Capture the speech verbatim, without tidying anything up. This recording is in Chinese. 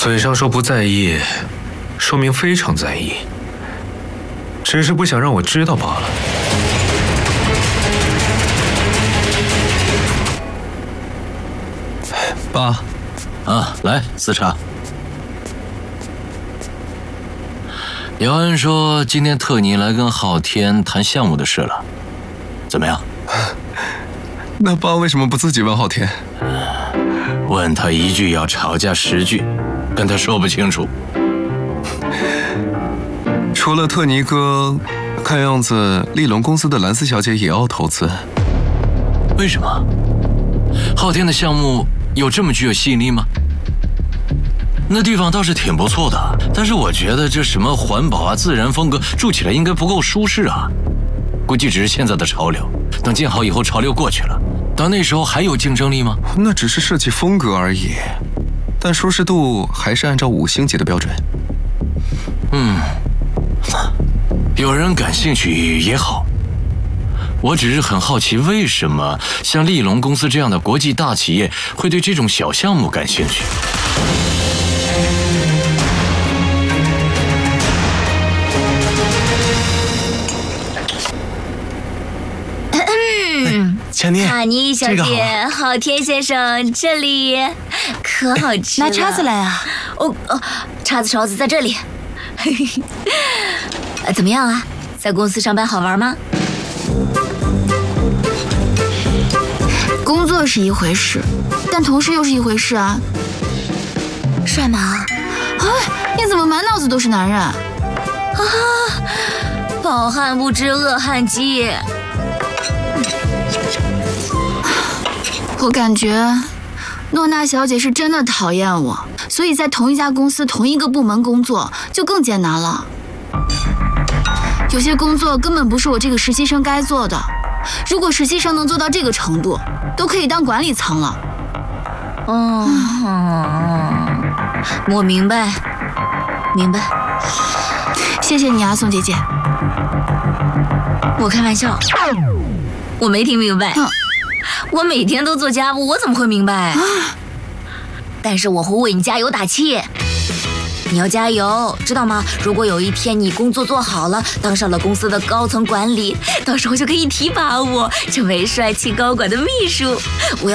嘴上说不在意，说明非常在意，只是不想让我知道罢了。 爸， 啊，来四茶。姚恩说今天特尼来跟昊天谈项目的事了，怎么样？ 那爸为什么不自己问昊天？ 问他一句要吵架十句，跟他说不清楚。 除了特尼哥，看样子丽龙公司的蓝丝小姐也要投资。 为什么？昊天的项目有这么具有吸引力吗？那地方倒是挺不错的，但是我觉得这什么环保啊、自然风格，住起来应该不够舒适啊。估计只是现在的潮流，等建好以后潮流过去了，到那时候还有竞争力吗？ 那只是设计风格而已，但舒适度还是按照五星级的标准。 嗯，有人感兴趣也好。我只是很好奇，为什么像丽龙公司这样的国际大企业会对这种小项目感兴趣？ 强尼， 卡尼小姐，昊天先生，这里可好吃了。 拿叉子来啊！ 哦哦，叉子勺子在这里。怎么样啊？在公司上班好玩吗？ 工作是一回事，但同事又是一回事啊。 帅吗？ 哎，你怎么满脑子都是男人？啊， 饱汉不知饿汉饥。 我感觉诺娜小姐是真的讨厌我，所以在同一家公司同一个部门工作就更艰难了。有些工作根本不是我这个实习生该做的，如果实习生能做到这个程度，都可以当管理层了。 哦，我明白，明白。 谢谢你啊，宋姐姐。 我开玩笑，我没听明白。 嗯我每天都做家务，我怎么会明白？啊、但是我会为你加油打气。你要加油，知道吗？如果有一天你工作做好了，当上了公司的高层管理，到时候就可以提拔我，成为帅气高管的秘书。我要。